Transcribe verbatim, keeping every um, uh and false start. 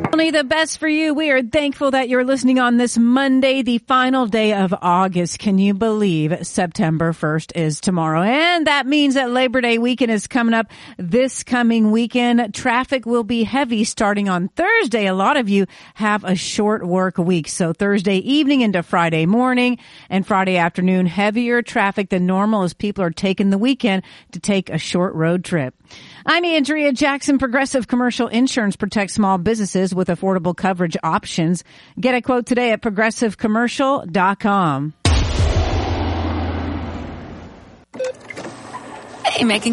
Only the best for you. We are thankful that you're listening on this Monday, the final day of August. Can you believe September first is tomorrow? And that means that Labor Day weekend is coming up this coming weekend. Traffic will be heavy starting on Thursday. A lot of you have a short work week. So Thursday evening into Friday morning and Friday afternoon, heavier traffic than normal as people are taking the weekend to take a short road trip. I'm Andrea Jackson. Progressive Commercial Insurance protects small businesses with affordable coverage options. Get a quote today at progressive commercial dot com. Hey, making